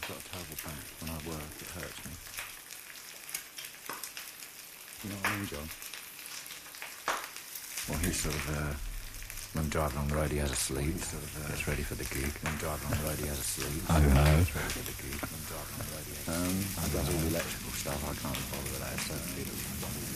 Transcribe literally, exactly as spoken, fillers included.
I've got a terrible back. When I work, it hurts me. You know what I mean, John? Well, he's sort of, uh, when driving on the road, he has a sleep. Sort of, uh, gets ready for the gig. When driving on the road, he has a sleep. Oh, no. Gets ready for the gig. When driving on the road, he has a sleep. Um, he does all the electrical stuff. I can't bother with that. It's so